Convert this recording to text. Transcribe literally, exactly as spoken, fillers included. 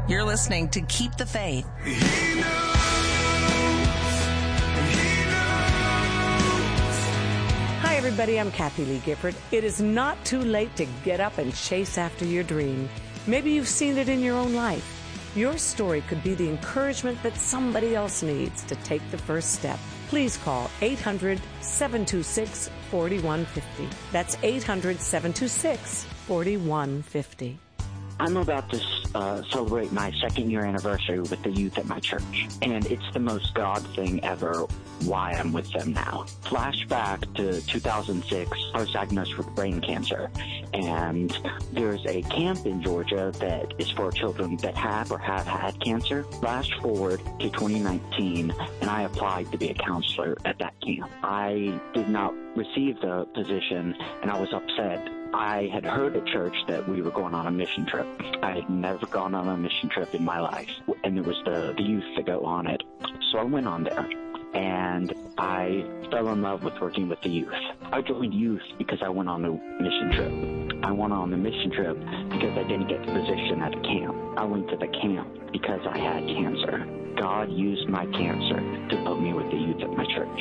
You're listening to Keep the Faith. He knows. He knows. Hi, everybody. I'm Kathy Lee Gifford. It is not too late to get up and chase after your dream. Maybe you've seen it in your own life. Your story could be the encouragement that somebody else needs to take the first step. Please call eight hundred, seven two six, four one five zero. That's eight hundred, seven two six, four one five zero. I'm about to uh, celebrate my second year anniversary with the youth at my church, and it's the most God thing ever why I'm with them now. Flashback to two thousand six, I was diagnosed with brain cancer, and there's a camp in Georgia that is for children that have or have had cancer. Flash forward to twenty nineteen, and I applied to be a counselor at that camp. I did not receive the position, and I was upset. I had heard at church that we were going on a mission trip. I had never gone on a mission trip in my life, and it was the, the youth that go on it. So I went on there, and I fell in love with working with the youth. I joined youth because I went on a mission trip. I went on the mission trip because I didn't get the position at the camp. I went to the camp because I had cancer. God used my cancer to put me with the youth at my church.